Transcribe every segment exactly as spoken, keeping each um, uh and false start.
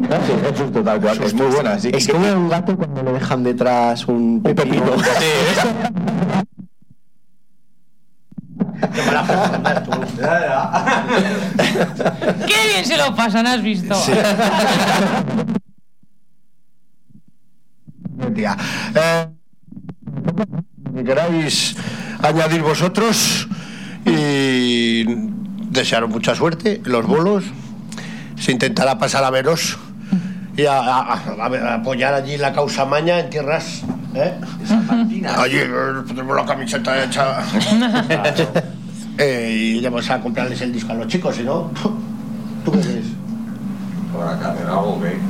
Sí, eso es total, cual, es muy buena. Sí. Es como un gato cuando le dejan detrás un pepino. Un pepino. Sí. ¡Qué bien se lo pasan, has visto! Sí. Eh, que queráis añadir vosotros y desearos mucha suerte en los bolos. Se intentará pasar a veros y a, a, a, a apoyar allí la causa maña en tierras, ¿eh? Allí tenemos la camiseta hecha. Claro. eh, y iremos a comprarles el disco a los chicos, si no, ¿tú qué crees? Por acá me hago, ¿qué?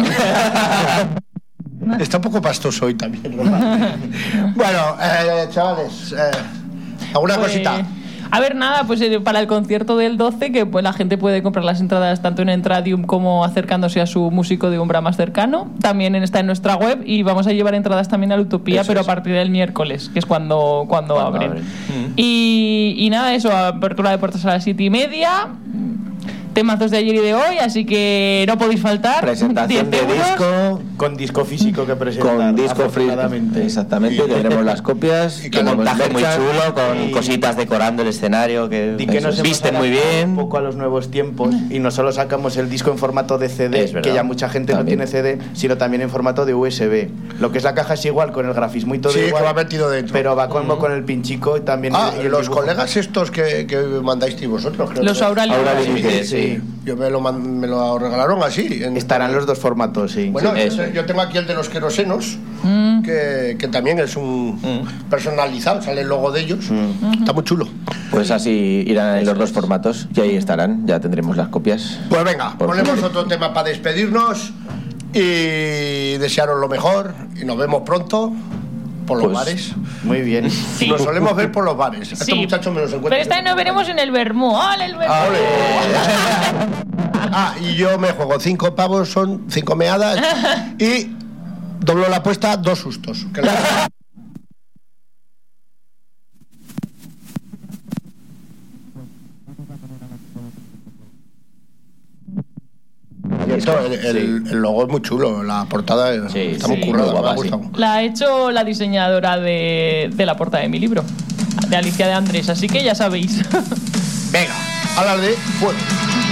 Está un poco pastoso hoy también, ¿no? Bueno, eh, chavales, eh, ¿alguna pues, cosita? A ver, nada, pues eh, para el concierto del doce, que pues la gente puede comprar las entradas tanto en Entradium como acercándose a su músico de umbra más cercano. También está en nuestra web y vamos a llevar entradas también a la Utopía, eso pero es. A partir del miércoles, que es cuando, cuando, cuando abren. abren. Mm. Y, y nada, eso, apertura de puertas a las siete y media. Temazos de ayer y de hoy, así que no podéis faltar. Presentación de disco con disco físico que presentar. Con disco físico, exactamente. Y tendremos las copias. Y que montaje muy chulo, con y cositas decorando el escenario que, y que nos visten muy bien. Un poco a los nuevos tiempos y no solo sacamos el disco en formato de C D, que ya mucha gente también. No tiene C D, sino también en formato de U S B. Lo que es la caja es igual, con el grafismo y todo sí, igual. Que va metido dentro. Pero va como uh-huh. con el pinchico y también. Ah, el, el los dibujo. colegas estos que, que mandáis vosotros, creo. Los Auralios. Sí, sí. Yo me lo, me lo regalaron así. En... Estarán los dos formatos, sí. Bueno, sí, yo, yo tengo aquí el de los querosenos, mm. que, que también es un mm. personalizado, sale el logo de ellos. Mm. Está muy chulo. Pues así irán en los dos formatos y ahí estarán, ya tendremos las copias. Pues venga, Por ponemos fin. otro tema para despedirnos y desearos lo mejor y nos vemos pronto. Por los pues, bares. Muy bien. Sí. Nos solemos ver por los bares. Estos sí. muchachos me los encuentran. Pero esta vez nos veremos en el Vermú. ¡Ole, el Vermú! Ah, y yo me juego cinco pavos, son cinco meadas. Y doblo la apuesta, dos sustos. Que la... Esto, el, el, sí. el logo es muy chulo, la portada sí, está muy sí, currada, me ha gustado. La ha hecho la diseñadora de, de la portada de mi libro, de Alicia de Andrés, así que ya sabéis. Venga, hablar de fuego.